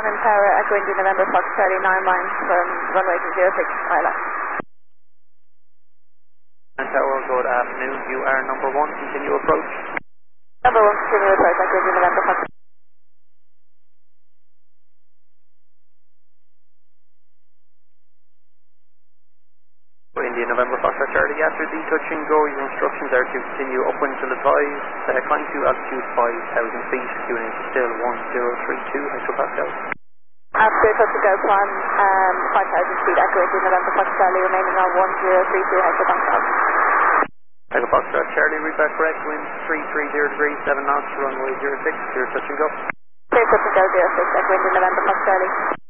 Shannon Tower, Echo India November Fox Charlie 9 miles from runway 06, Isla. Shannon Tower, good afternoon. You are number 1, continue approach. Number 1, continue approach, Echo India November Fox. India November Foxtrot Charlie, after the touch and go, your instructions are to continue upwind till advised, climb to altitude 5,000 feet, QNH is still 1032 hectopascals. After touch and go, climb 5,000 feet, Echo India November Fox Charlie, remaining on 1032 hectopascals. Echo Foxtrot Charlie, read back correct, wind 330 degrees, 7 knots, runway 06, clear touch and go. Clear touch and go, 06, Echo India November Fox Charlie.